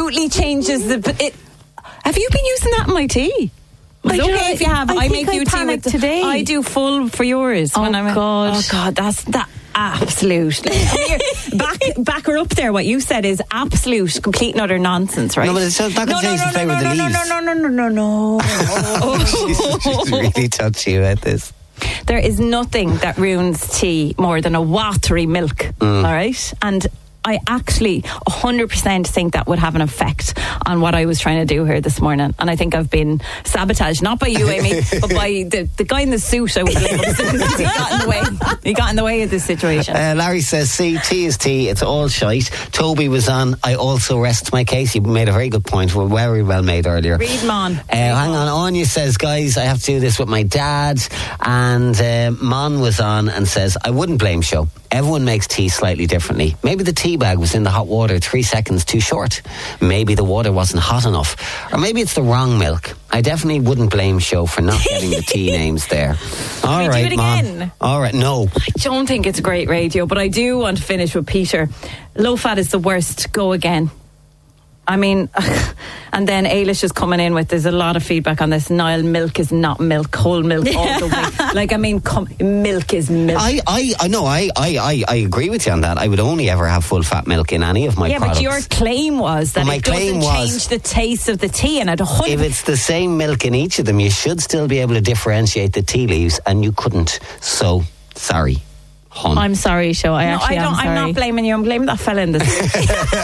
absolutely changes the. Have you been using that in my tea? It's okay if you have. I make you tea with today. I do full for yours. Oh, when I'm God. Oh God, that's that. Absolutely. Back her up there. What you said is absolute, complete and utter nonsense, right? No, but it's not going to change the flavour of the leaves. No. She's really touchy about this. There is nothing that ruins tea more than a watery milk, all right? And I actually 100% think that would have an effect on what I was trying to do here this morning. And I think I've been sabotaged, not by you, Amy, but by the guy in the suit. I would label because he got in the way. He got in the way of this situation. Larry says, see, tea is tea. It's all shite. Toby was on, I also rest my case. You made a very good point. Very well made earlier. Read Mon. Hang on. Anya says, guys, I have to do this with my dad. And Mon was on and says, I wouldn't blame Show. Everyone makes tea slightly differently. Maybe the tea bag was in the hot water 3 seconds too short. Maybe the water wasn't hot enough. Or maybe it's the wrong milk. I definitely wouldn't blame Show for not getting the tea names there. All right, do it again? All right, no. I don't think it's great radio, but I do want to finish with Peter. Low fat is the worst. Go again. I mean, and then Ailish is coming in with, there's a lot of feedback on this. Niall, milk is not milk, whole milk all the way. Like, I mean, milk is milk. I agree with you on that. I would only ever have full fat milk in any of my products. But your claim was that it doesn't change the taste of the tea. And if it's the same milk in each of them, you should still be able to differentiate the tea leaves, and you couldn't. So, sorry. I'm sorry, Show. I'm sorry. I'm not blaming you. I'm blaming that fella in the